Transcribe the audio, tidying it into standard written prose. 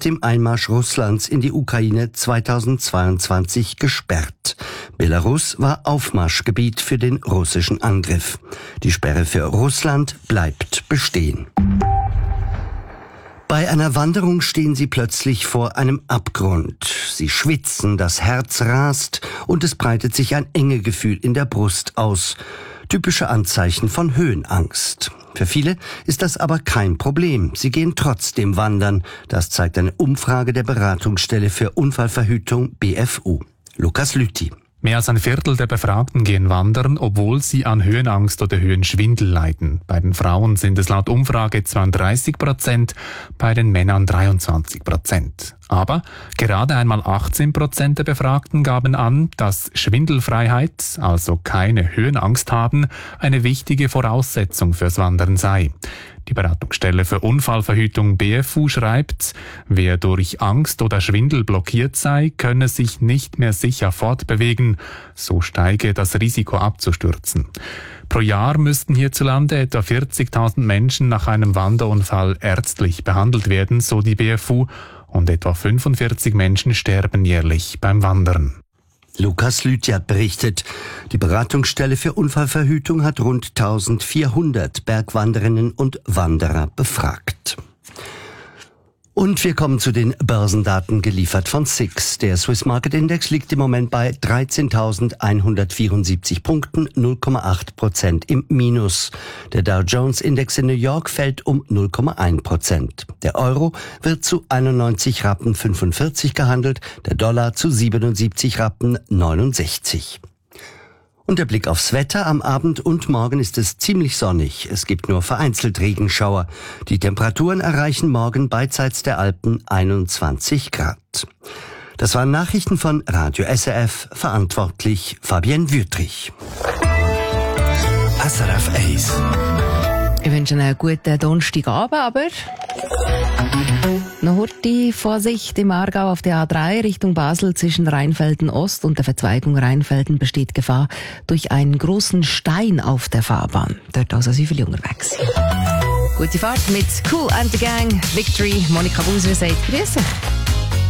dem Einmarsch Russlands in die Ukraine 2022 gesperrt. Belarus war Aufmarschgebiet für den russischen Angriff. Die Sperre für Russland bleibt bestehen. Bei einer Wanderung stehen sie plötzlich vor einem Abgrund. Sie schwitzen, das Herz rast und es breitet sich ein Engegefühl in der Brust aus. Typische Anzeichen von Höhenangst. Für viele ist das aber kein Problem. Sie gehen trotzdem wandern. Das zeigt eine Umfrage der Beratungsstelle für Unfallverhütung BFU. Lukas Lüthi. Mehr als ein Viertel der Befragten gehen wandern, obwohl sie an Höhenangst oder Höhenschwindel leiden. Bei den Frauen sind es laut Umfrage 32%, bei den Männern 23%. Aber gerade einmal 18% der Befragten gaben an, dass Schwindelfreiheit, also keine Höhenangst haben, eine wichtige Voraussetzung fürs Wandern sei. Die Beratungsstelle für Unfallverhütung BFU schreibt, wer durch Angst oder Schwindel blockiert sei, könne sich nicht mehr sicher fortbewegen, so steige das Risiko abzustürzen. Pro Jahr müssten hierzulande etwa 40.000 Menschen nach einem Wanderunfall ärztlich behandelt werden, so die BFU, und etwa 45 Menschen sterben jährlich beim Wandern. Lukas Lüthi hat berichtet, die Beratungsstelle für Unfallverhütung hat rund 1400 Bergwanderinnen und Wanderer befragt. Und wir kommen zu den Börsendaten, geliefert von SIX. Der Swiss Market Index liegt im Moment bei 13.174 Punkten, 0,8% im Minus. Der Dow Jones Index in New York fällt um 0,1%. Der Euro wird zu 91 Rappen 45 gehandelt, der Dollar zu 77 Rappen 69. Und der Blick aufs Wetter: Am Abend und morgen ist es ziemlich sonnig. Es gibt nur vereinzelt Regenschauer. Die Temperaturen erreichen morgen beidseits der Alpen 21 Grad. Das waren Nachrichten von Radio SRF, verantwortlich Fabienne Wüttrich. SRF 1. Ich wünsche einen guten Donnerstagabend, aber noch heute Vorsicht im Aargau auf der A3 Richtung Basel zwischen Rheinfelden Ost und der Verzweigung Rheinfelden besteht Gefahr durch einen großen Stein auf der Fahrbahn. Dort also sehr viele unterwegs. Gute Fahrt mit Kool and the Gang, Victory, Monika Buser sagt grüß dich.